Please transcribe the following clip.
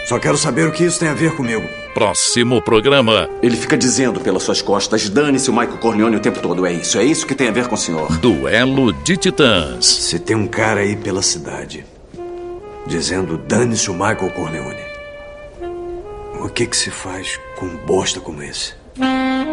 Só quero saber o que isso tem a ver comigo. Próximo programa. Ele fica dizendo pelas suas costas: dane-se o Michael Corleone o tempo todo. É isso que tem a ver com o senhor. Duelo de Titãs. Se tem um cara aí pela cidade dizendo dane-se o Michael Corleone, o que se faz com um bosta como esse?